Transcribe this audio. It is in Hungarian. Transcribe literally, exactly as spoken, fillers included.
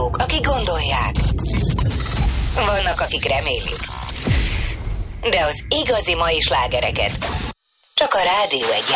hallgatók, akik gondolják. Vannak, akik remélik. De az igazi mai slágereket csak a Rádió Egy